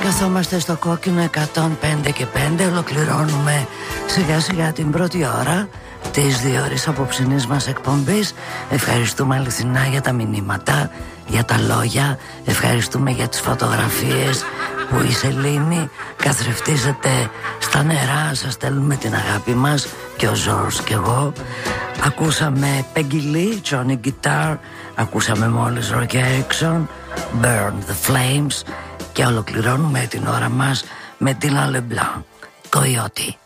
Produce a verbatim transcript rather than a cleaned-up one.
Καθόμαστε στο κόκκινο εκατόν πέντε και πέντε. Ολοκληρώνουμε σιγά σιγά την πρώτη ώρα της δύο ώρες απόψινής μας εκπομπής. Ευχαριστούμε αληθινά για τα μηνύματα, για τα λόγια. Ευχαριστούμε για τις φωτογραφίες που η Σελήνη καθρεφτίζεται στα νερά. Σας στέλνουμε την αγάπη μας και ο Ζόρς και εγώ. Ακούσαμε Peggy Lee, Johnny Guitar. Ακούσαμε μόλις Roy Erickson, Burn the Flames. Και ολοκληρώνουμε την ώρα μας με Dylan LeBlanc, Coyote.